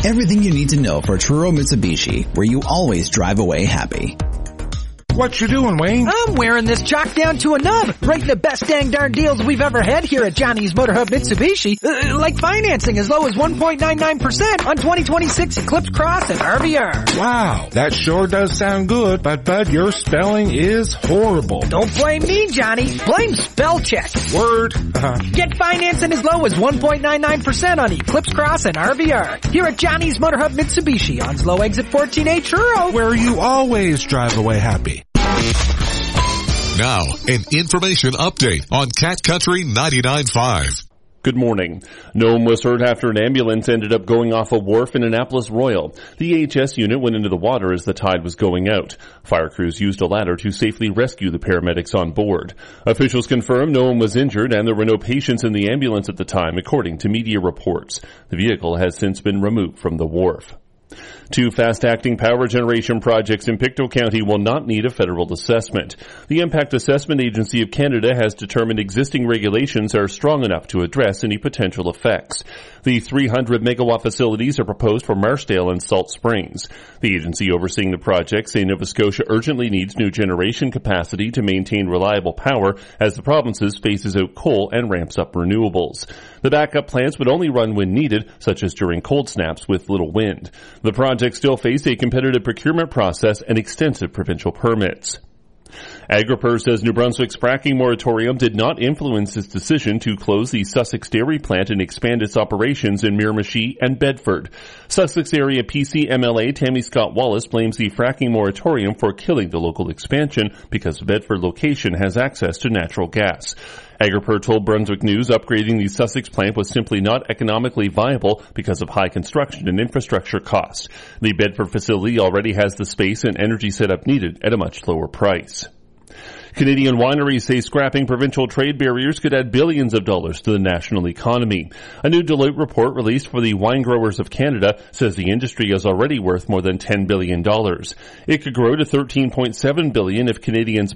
Everything you need to know for Truro Mitsubishi, where you always drive away happy. What you doing, Wayne? I'm wearing this chalk down to a nub, rating the best dang darn deals we've ever had here at Johnny's Motor Hub Mitsubishi. Like financing as low as 1.99% on 2026 Eclipse Cross and RVR. Wow, that sure does sound good, but Bud, your spelling is horrible. Don't blame me, Johnny. Blame spell check. Word. Get financing as low as 1.99% on Eclipse Cross and RVR. Here at Johnny's Motor Hub Mitsubishi on Slow Exit 14A Truro. Where you always drive away happy. Now, an information update on Cat Country 99.5. Good morning. No one was hurt after an ambulance ended up going off a wharf in Annapolis Royal. The AHS unit went into the water as the tide was going out. Fire crews used a ladder to safely rescue the paramedics on board. Officials confirmed no one was injured and there were no patients in the ambulance at the time, according to media reports. The vehicle has since been removed from the wharf. 2 fast-acting power generation projects in Pictou County will not need a federal assessment. The Impact Assessment Agency of Canada has determined existing regulations are strong enough to address any potential effects. The 300-megawatt facilities are proposed for Marshdale and Salt Springs. The agency overseeing the project say Nova Scotia urgently needs new generation capacity to maintain reliable power as the province phases out coal and ramps up renewables. The backup plants would only run when needed, such as during cold snaps with little wind. The project still faced a competitive procurement process and extensive provincial permits. Agriper says New Brunswick's fracking moratorium did not influence its decision to close the Sussex Dairy plant and expand its operations in Miramichi and Bedford. Sussex area PC MLA Tammy Scott Wallace blames the fracking moratorium for killing the local expansion because the Bedford location has access to natural gas. Agriper told Brunswick News upgrading the Sussex plant was simply not economically viable because of high construction and infrastructure costs. The Bedford facility already has the space and energy setup needed at a much lower price. Canadian wineries say scrapping provincial trade barriers could add billions of dollars to the national economy. A new Deloitte report released for the Wine Growers of Canada says the industry is already worth more than $10 billion. It could grow to $13.7 billion if Canadians